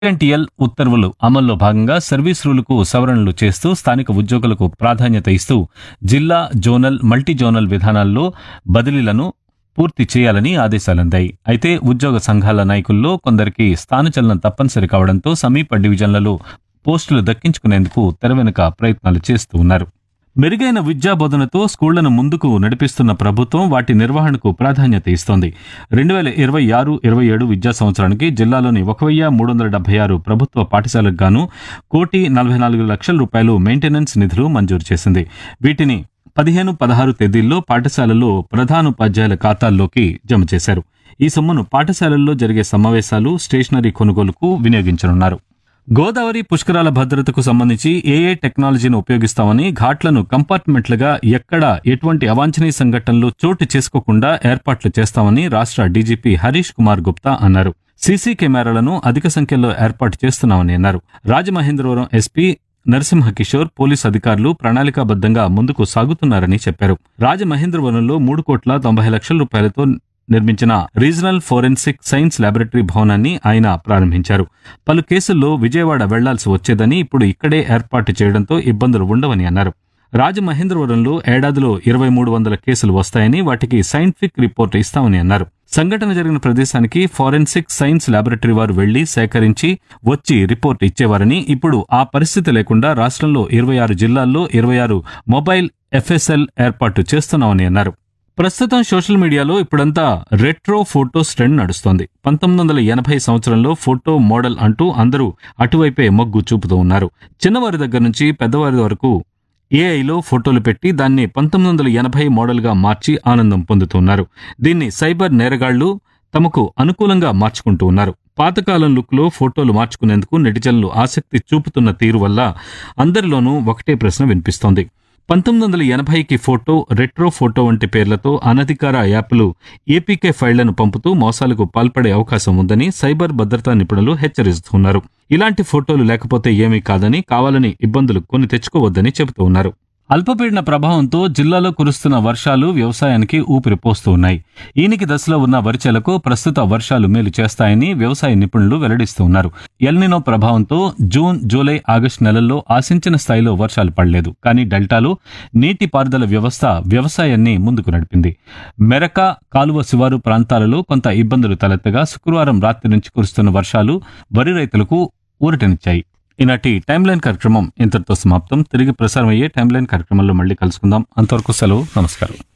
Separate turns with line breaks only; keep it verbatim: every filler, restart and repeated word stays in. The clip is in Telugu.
ఎన్టీఎల్ ఉత్తర్వులు అమల్లో భాగంగా సర్వీస్ రూలుకు సవరణలు చేస్తూ స్థానిక ఉద్యోగులకు ప్రాధాన్యత ఇస్తూ జిల్లా జోనల్ మల్టీ జోనల్ విధానాల్లో బదిలీలను పూర్తి చేయాలని ఆదేశాలందాయి. అయితే ఉద్యోగ సంఘాల నాయకుల్లో కొందరికి స్థానచలనం తప్పనిసరి కావడంతో సమీప డివిజన్లలో పోస్టులు దక్కించుకునేందుకు తెరవెనుక ప్రయత్నాలు చేస్తూ ఉన్నారు. మెరుగైన విద్యా బోధనతో స్కూళ్లను ముందుకు నడిపిస్తున్న ప్రభుత్వం వాటి నిర్వహణకు ప్రాధాన్యత ఇస్తోంది. రెండు వేల ఇరవై ఆరు ఇరవై ఏడు విద్యా సంవత్సరానికి జిల్లాలోని ఒక వెయ్యి మూడు వందల డెబ్బై ఆరు ప్రభుత్వ పాఠశాలకు గాను కోటి నలభై నాలుగు లక్షల రూపాయలు మెయింటెనెన్స్ నిధులు మంజూరు చేసింది. వీటిని పదిహేను పదహారు తేదీల్లో పాఠశాలల్లో ప్రధానోపాధ్యాయుల ఖాతాల్లోకి జమ చేశారు. ఈ సొమ్మును పాఠశాలల్లో జరిగే సమావేశాలు, స్టేషనరీ కొనుగోలుకు వినియోగించనున్నారు. గోదావరి పుష్కరాల భద్రతకు సంబంధించి ఏఏ టెక్నాలజీని ఉపయోగిస్తామని, ఘాట్లను కంపార్ట్మెంట్లుగా ఎక్కడ ఎటువంటి అవాంఛనీయ సంఘటనలు చోటు చేసుకోకుండా ఏర్పాట్లు చేస్తామని రాష్ట్ర డీజీపీ హరీష్ కుమార్ గుప్తా అన్నారు. సీసీ కెమెరాలను అధిక సంఖ్యలో ఏర్పాటు చేస్తున్నామని అన్నారు. రాజమహేంద్రవరం ఎస్పీ నరసింహ కిషోర్ పోలీసు అధికారులు ప్రణాళికాబద్దంగా ముందుకు సాగుతున్నారని చెప్పారు. రాజమహేంద్రవరంలో మూడు కోట్ల తొంభై లక్షల రూపాయలతో నిర్మించిన రీజనల్ ఫోరెన్సిక్ సైన్స్ ల్యాబొరేటరీ భవనాన్ని ఆయన ప్రారంభించారు. పలు కేసుల్లో విజయవాడ వెళ్లాల్సి వచ్చేదని, ఇప్పుడు ఇక్కడే ఏర్పాటు చేయడంతో ఇబ్బందులు ఉండవని అన్నారు. రాజమహేంద్రవరంలో ఏడాదిలో ఇరవై మూడు వందల కేసులు వస్తాయని, వాటికి సైంటిఫిక్ రిపోర్ట్ ఇస్తామని అన్నారు. సంఘటన జరిగిన ప్రదేశానికి ఫోరెన్సిక్ సైన్స్ ల్యాబొరేటరీ వారు వెళ్లి సేకరించి వచ్చి రిపోర్ట్ ఇచ్చేవారని, ఇప్పుడు ఆ పరిస్థితి లేకుండా రాష్ట్రంలో ఇరవై ఆరు జిల్లాల్లో ఇరవై ఆరు మొబైల్ ఎఫ్ఎస్ఎల్ ఏర్పాటు చేస్తున్నామని అన్నారు. ప్రస్తుతం సోషల్ మీడియాలో ఇప్పుడంతా రెట్రో ఫోటోస్ ట్రెండ్ నడుస్తోంది. పంతొమ్మిది వందల ఎనభై సంవత్సరంలో ఫోటో మోడల్ అంటూ అందరూ అటువైపే మొగ్గు చూపుతూ ఉన్నారు. చిన్నవారి దగ్గర నుంచి పెద్దవారి వరకు ఏఐలో ఫోటోలు పెట్టి దాన్ని పంతొమ్మిది వందల ఎనభై మోడల్గా మార్చి ఆనందం పొందుతున్నారు. దీన్ని సైబర్ నేరగాళ్లు తమకు అనుకూలంగా మార్చుకుంటూ ఉన్నారు. పాతకాలం లుక్లో ఫోటోలు మార్చుకునేందుకు నెటిజన్లు ఆసక్తి చూపుతున్న తీరు వల్ల అందరిలోనూ ఒకటే ప్రశ్న వినిపిస్తోంది. పంతొమ్మిది వందల ఎనభైకి ఫోటో, రెట్రో ఫోటో వంటి పేర్లతో అనధికార యాప్లు ఏపీకే ఫైళ్లను పంపుతూ మోసాలకు పాల్పడే అవకాశం ఉందని సైబర్ భద్రతా నిపుణులు హెచ్చరిస్తున్నారు. ఇలాంటి ఫోటోలు లేకపోతే ఏమీ కాదని, కావాలని ఇబ్బందులు కొని తెచ్చుకోవద్దని చెబుతూ ఉన్నారు. అల్పపీడన ప్రభావంతో జిల్లాలో కురుస్తున్న వర్షాలు వ్యవసాయానికి ఊపిరి పోస్తూ ఉన్నాయి. ఈనికి దశలో ఉన్న వరిచేలకు ప్రస్తుత వర్షాలు మేలు చేస్తాయని వ్యవసాయ నిపుణులు వెల్లడిస్తూ ఉన్నారు. ఎల్నినో ప్రభావంతో జూన్, జూలై, ఆగస్టు నెలల్లో ఆశించిన స్థాయిలో వర్షాలు పడలేదు. కానీ డెల్టాలో నీటిపారుదల వ్యవస్థ వ్యవసాయాన్ని ముందుకు నడిపింది. మెరక, కాలువ శివారు ప్రాంతాలలో కొంత ఇబ్బందులు తలెత్తగా శుక్రవారం రాత్రి నుంచి కురుస్తున్న వర్షాలు వరి రైతులకు ఊరటనిచ్చాయి. ఈనాటి టైమ్ లైన్ కార్యక్రమం ఇంతటితో సమాప్తం. తిరిగి ప్రసారం అయ్యే టైమ్ లైన్ కార్యక్రమంలో మళ్ళీ కలుసుకుందాం. అంతవరకు సెలవు. నమస్కారం.